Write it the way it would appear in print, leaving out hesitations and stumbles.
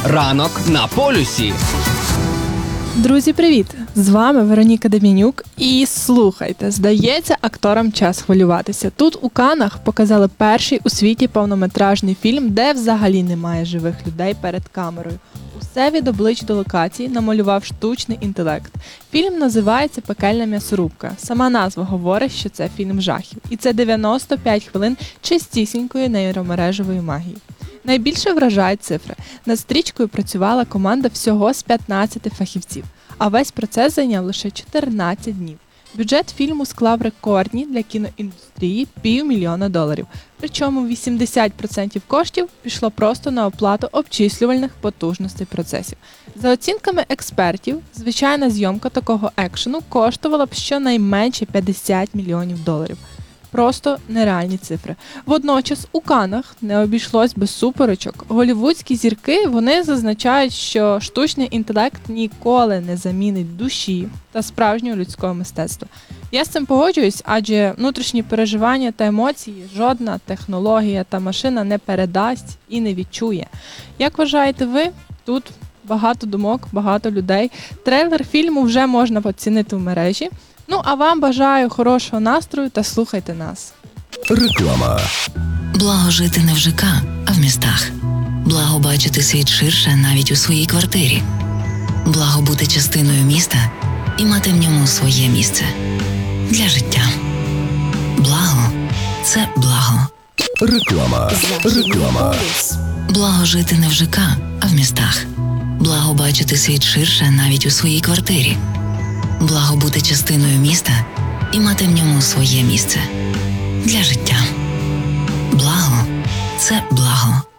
Ранок на полюсі. Друзі, привіт! З вами Вероніка Дем'янюк. І слухайте, здається, акторам час хвилюватися. Тут у Каннах показали перший у світі повнометражний фільм, де взагалі немає живих людей перед камерою. Усе від облич до локацій намалював штучний інтелект. Фільм називається «Пекельна м'ясорубка». Сама назва говорить, що це фільм жахів. І це 95 хвилин чистісінької нейромережевої магії. Найбільше вражають цифри. Над стрічкою працювала команда всього з 15 фахівців, а весь процес зайняв лише 14 днів. Бюджет фільму склав рекордні для кіноіндустрії $500 000. Причому 80% коштів пішло просто на оплату обчислювальних потужностей процесів. За оцінками експертів, звичайна зйомка такого екшену коштувала б щонайменше $50 мільйонів. Просто нереальні цифри. Водночас у Каннах не обійшлось без суперечок. Голлівудські зірки, вони зазначають, що штучний інтелект ніколи не замінить душі та справжнього людського мистецтва. Я з цим погоджуюсь, адже внутрішні переживання та емоції жодна технологія та машина не передасть і не відчує. Як вважаєте ви? Тут багато думок, багато людей. Трейлер фільму вже можна оцінити в мережі. Ну, а вам бажаю хорошого настрою та слухайте нас. Реклама. Благо жити не в ЖК, а в містах. Благо бачити світ ширше навіть у своїй квартирі. Благо бути частиною міста і мати в ньому своє місце. Для життя. Благо – це благо. Реклама. Благо жити не в ЖК, а в містах. Благо бачити світ ширше навіть у своїй квартирі. Благо бути частиною міста і мати в ньому своє місце. Для життя. Благо – це благо.